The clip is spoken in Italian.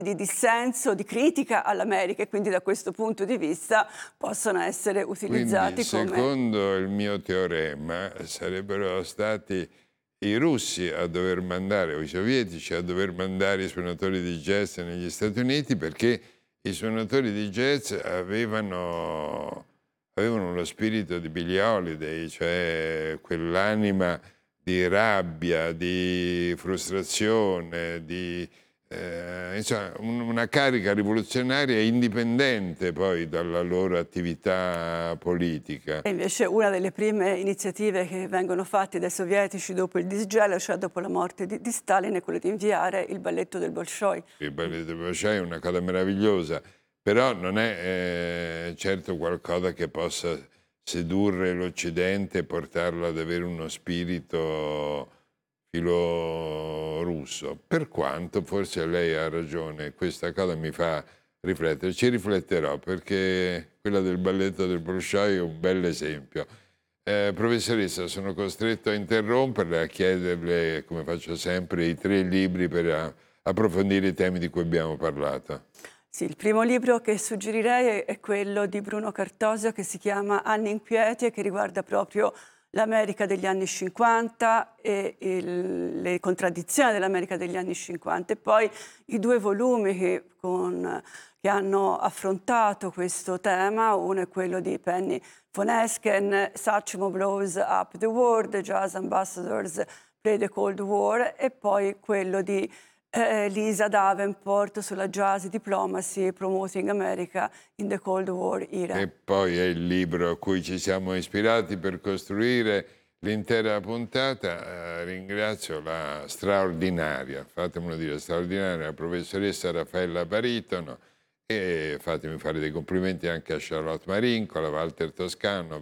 di dissenso, di critica all'America, e quindi da questo punto di vista possono essere utilizzati Quindi, come... secondo il mio teorema, sarebbero stati i russi a dover mandare, o i sovietici a dover mandare i suonatori di jazz negli Stati Uniti, perché i suonatori di jazz avevano lo spirito di Billie Holiday, cioè quell'anima di rabbia, di frustrazione, insomma, una carica rivoluzionaria indipendente poi dalla loro attività politica. E invece una delle prime iniziative che vengono fatte dai sovietici dopo il disgelo, cioè dopo la morte di Stalin, è quella di inviare il balletto del Bolshoi. Il balletto del Bolshoi è una cosa meravigliosa, però non è certo qualcosa che possa sedurre l'Occidente e portarlo ad avere uno spirito filorusso, per quanto forse lei ha ragione, questa cosa mi fa riflettere, ci rifletterò, perché quella del balletto del Bolshoi è un bel esempio. Professoressa, sono costretto a interromperle, a chiederle, come faccio sempre, i 3 libri per approfondire i temi di cui abbiamo parlato. Sì, il primo libro che suggerirei è quello di Bruno Cartosio, che si chiama Anni inquieti e che riguarda proprio l'America degli anni 50 e le contraddizioni dell'America degli anni 50, e poi i 2 volumi che hanno affrontato questo tema. Uno è quello di Penny von Esken, Satchmo Blows Up the World, Jazz Ambassadors Play the Cold War, e poi quello di Lisa Davenport sulla Jazz Diplomacy Promoting America in the Cold War Era. E poi è il libro a cui ci siamo ispirati per costruire l'intera puntata. Ringrazio la straordinaria, fatemelo dire, straordinaria professoressa Raffaella Baritono, e fatemi fare dei complimenti anche a Charlotte Marincola, Walter Toscano,